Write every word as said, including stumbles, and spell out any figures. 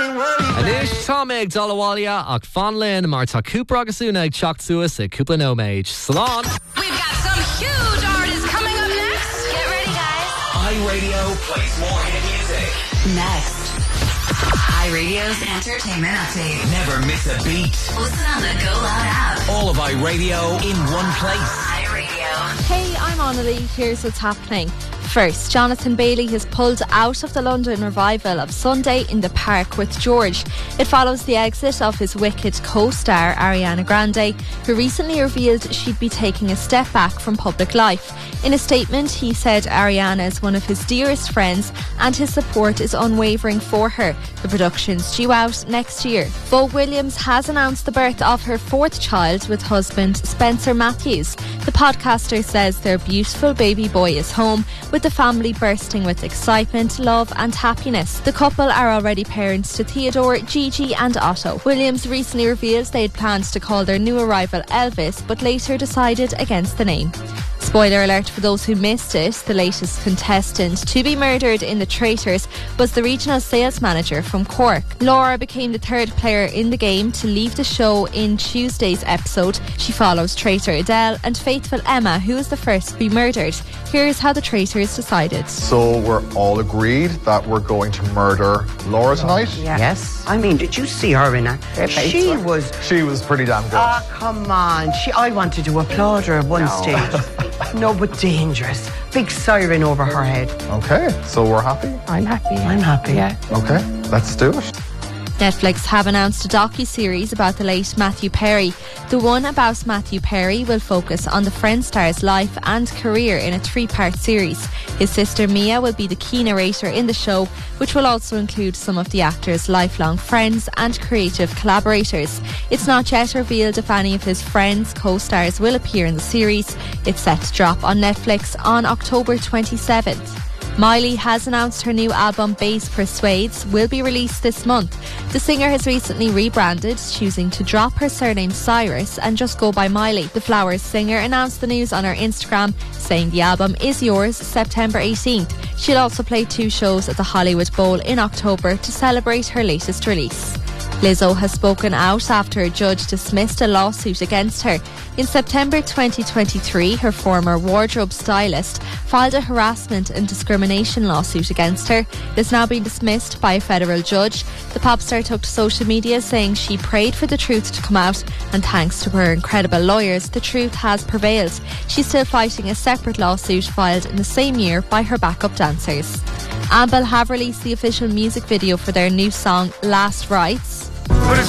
Anis Tom ag Dalawalia ag Fanlin Marta Cooper Agasuna ag Choct Suas a Cooper No Mage. Salon. We've got some huge artists coming up next. Get ready, guys. iRadio plays more hit music. Next. iRadio's entertainment update. Never miss a beat. Listen on the Go Loud app. All of iRadio in one place. iRadio. Hey, I'm Annalie. Here's what's happening. First, Jonathan Bailey has pulled out of the London revival of Sunday in the Park with George. It follows the exit of his Wicked co-star Ariana Grande, who recently revealed she'd be taking a step back from public life. In a statement, he said Ariana is one of his dearest friends and his support is unwavering for her. The production's due out next year. Vogue Williams has announced the birth of her fourth child with husband Spencer Matthews. The podcaster says their beautiful baby boy is home, with the family bursting with excitement, love and happiness. The couple are already parents to Theodore, Gigi and Otto. Williams recently revealed they had planned to call their new arrival Elvis, but later decided against the name. Spoiler alert for those who missed it, the latest contestant to be murdered in The Traitors was the regional sales manager from Cork. Laura became the third player in the game to leave the show in Tuesday's episode. She follows traitor Adele and faithful Emma, who is the first to be murdered. Here's how the Traitors decided. So we're all agreed that we're going to murder Laura tonight? Yeah. Yes. I mean, did you see her in that? She was... She was pretty damn good. Ah, oh, come on. She, I wanted to applaud her at one no. stage. No, but dangerous. Big siren over her head. Okay, so we're happy? I'm happy. I'm happy. Yeah. Okay, let's do it. Netflix have announced a docu-series about the late Matthew Perry. The one about Matthew Perry will focus on the Friends star's life and career in a three-part series. His sister Mia will be the key narrator in the show, which will also include some of the actor's lifelong friends and creative collaborators. It's not yet revealed if any of his Friends co-stars will appear in the series. It's set to drop on Netflix on October twenty-seventh. Miley has announced her new album Bass Persuades will be released this month. The singer has recently rebranded, choosing to drop her surname Cyrus and just go by Miley. The Flowers singer announced the news on her Instagram, saying the album is yours September eighteenth. She'll also play two shows at the Hollywood Bowl in October to celebrate her latest release. Lizzo has spoken out after a judge dismissed a lawsuit against her. In September twenty twenty-three, her former wardrobe stylist filed a harassment and discrimination lawsuit against her. It has now been dismissed by a federal judge. The pop star took to social media saying she prayed for the truth to come out, and thanks to her incredible lawyers, the truth has prevailed. She's still fighting a separate lawsuit filed in the same year by her backup dancers. Amble have released the official music video for their new song Last Rites. But it's